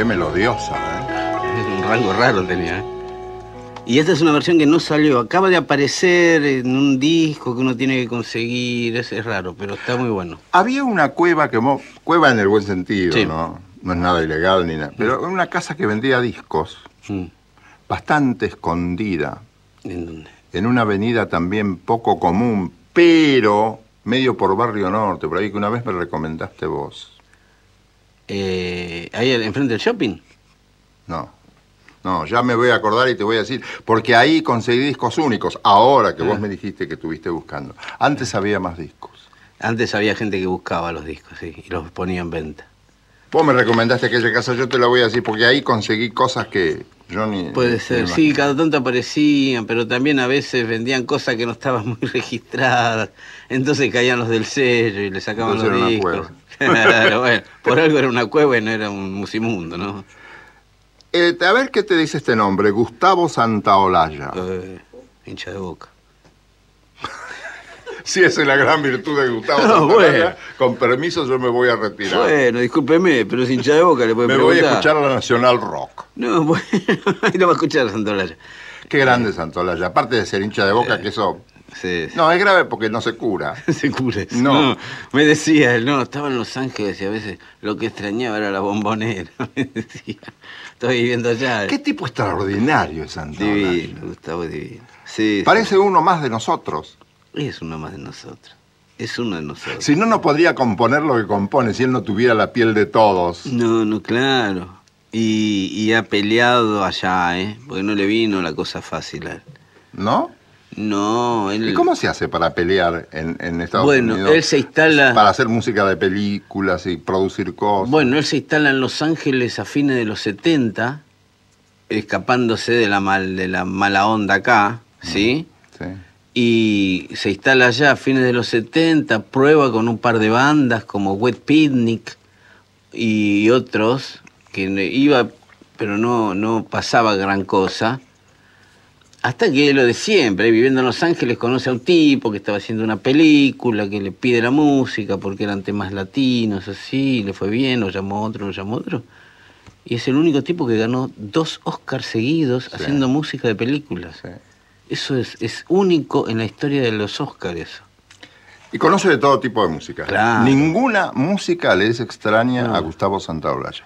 Qué melodiosa, ¿eh? Un rango raro tenía, ¿eh? Y esta es una versión que no salió. Acaba de aparecer en un disco que uno tiene que conseguir. Es raro, pero está muy bueno. Había una cueva cueva en el buen sentido, Sí. ¿no? No es nada ilegal ni nada. Pero una casa que vendía discos, bastante escondida, ¿En dónde? en una avenida también poco común, pero medio por Barrio Norte, por ahí que una vez me recomendaste vos. Ahí enfrente del shopping. No, ya me voy a acordar y te voy a decir, porque ahí conseguí discos únicos, ahora que vos me dijiste que estuviste buscando. Antes había más discos. Antes había gente que buscaba los discos, sí, y los ponía en venta. Vos me recomendaste aquella casa, yo te la voy a decir, porque ahí conseguí cosas que yo ni... Puede ser, sí, cada tanto aparecían, pero también a veces vendían cosas que no estaban muy registradas. Entonces caían los del sello y le sacaban Entonces los era una discos. cueva. Claro, bueno, por algo era una cueva y no era un musimundo, ¿no? A ver qué te dice este nombre, Gustavo Santaolalla. Hincha de Boca. Sí, esa es la gran virtud de Gustavo No, Santaolalla. bueno. Con permiso yo me voy a retirar. Bueno, discúlpeme, pero es hincha de Boca, le puede Me preguntar. voy a escuchar la Nacional Rock. No, bueno, ahí lo va a escuchar Santolaya. Qué grande Santaolalla. Aparte de ser hincha de Boca, que eso... Sí. No, es grave porque no se cura. Se cura eso. No. No, me decía él, no, estaba en Los Ángeles y a veces lo que extrañaba era la Bombonera, me decía. Estoy viviendo allá. Qué tipo extraordinario es Santaolalla. Divino, Gustavo divino. Sí, Parece uno más de nosotros. sí. Es uno más de nosotros. Es uno de nosotros. Si no, no podría componer lo que compone si él no tuviera la piel de todos. No, claro. Y ha peleado allá, ¿eh? Porque no le vino la cosa fácil a él. ¿No? No, él... ¿Y cómo se hace para pelear en Estados Unidos? Bueno, él se instala... Para hacer música de películas y producir cosas. Bueno, él se instala en Los Ángeles a fines de los 70, escapándose de la mala onda acá, ¿sí? Sí. Y se instala allá a fines de los 70, prueba con un par de bandas como Wet Picnic y otros, que iba, pero no pasaba gran cosa. Hasta que lo de siempre, viviendo en Los Ángeles, conoce a un tipo que estaba haciendo una película, que le pide la música porque eran temas latinos, así, le fue bien, lo llamó otro. Y es el único tipo que ganó 2 Oscars seguidos haciendo música de películas. Sí. Eso es único en la historia de los Oscars, eso. Y conoce de todo tipo de música. Claro. Ninguna música le es extraña a Gustavo Santaolalla.